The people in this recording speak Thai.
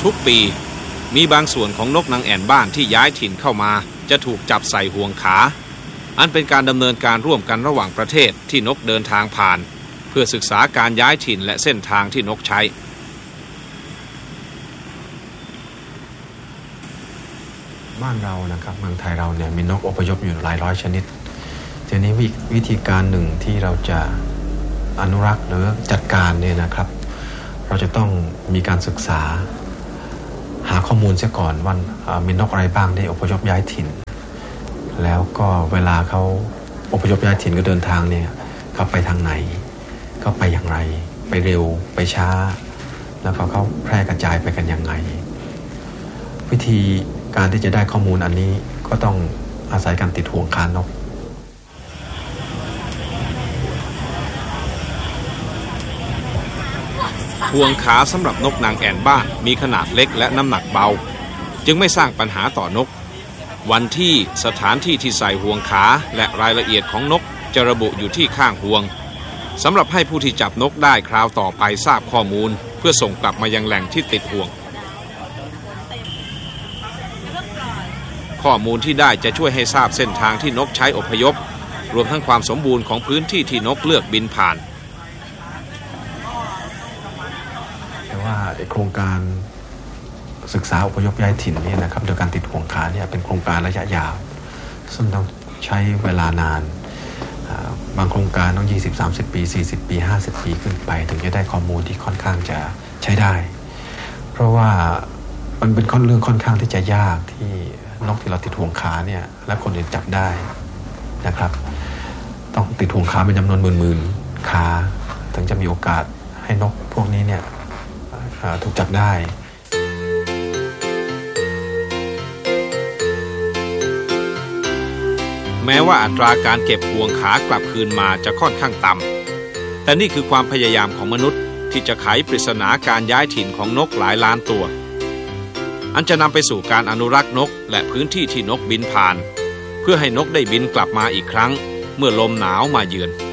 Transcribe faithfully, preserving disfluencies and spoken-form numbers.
ทุกปีมีบางส่วนของนกนางแอ่นบ้านที่ย้ายถิ่นเข้ามาจะถูกจับใส่ห่วงขาอันเป็นการดำเนินการร่วมกันระหว่างประเทศที่นกเดินทางผ่านเพื่อศึกษาการย้ายถิ่นและเส้นทางที่นกใช้บ้านเรานะครับเมืองไทยเราเนี่ยมีนกอพยพอยู่หลายร้อยชนิดทีนี้วิธีการหนึ่งที่เราจะอนุรักษ์หรือจัดการเนี่ยนะครับเราจะต้องมีการศึกษาหาข้อมูลเสียก่อนว่ามีนกอะไรบ้างที่อพยพย้ายถิ่นแล้วก็เวลาเขาอพยพย้ายถิ่นก็เดินทางเนี่ยเขาไปทางไหนเขาไปอย่างไรไปเร็วไปช้าแล้วก็เขาแพร่กระจายไปกันยังไงวิธีการที่จะได้ข้อมูลอันนี้ก็ต้องอาศัยการติดห่วงขานกห่วงขาสำหรับนกนางแอ่นบ้านมีขนาดเล็กและน้ำหนักเบาจึงไม่สร้างปัญหาต่อนกวันที่สถานที่ที่ใส่ห่วงขาและรายละเอียดของนกจะระบุอยู่ที่ข้างห่วงสำหรับให้ผู้ที่จับนกได้คราวต่อไปทราบข้อมูลเพื่อส่งกลับมายังแหล่งที่ติดห่วงข้อมูลที่ได้จะช่วยให้ทราบเส้นทางที่นกใช้อพยพรวมทั้งความสมบูรณ์ของพื้นที่ที่นกเลือกบินผ่านแต่ว่าโครงการศึกษาอพยพย้ายถิ่นนี่นะครับโดยการติดห่วงขาเนี่ยเป็นโครงการระยะยาวซึ่งต้องใช้เวลานานบางโครงการต้อง ยี่สิบ สามสิบ ปี สี่สิบ ปี ห้าสิบ ปีขึ้นไปถึงจะได้ข้อมูลที่ค่อนข้างจะใช้ได้เพราะว่ามันเป็นเรื่องค่อนข้างที่จะยากที่นกที่เราติดห่วงขาเนี่ยและคนอื่นจับได้นะครับต้องติดห่วงขาเป็นจำนวนหมื่นๆขาถึงจะมีโอกาสให้นกพวกนี้เนี่ยถูกจับได้แม้ว่าอัตราการเก็บห่วงขากลับคืนมาจะค่อนข้างต่ำแต่นี่คือความพยายามของมนุษย์ที่จะไขปริศนาการย้ายถิ่นของนกหลายล้านตัวอันจะนำไปสู่การอนุรักษ์นกและพื้นที่ที่นกบินผ่านเพื่อให้นกได้บินกลับมาอีกครั้งเมื่อลมหนาวมาเยือน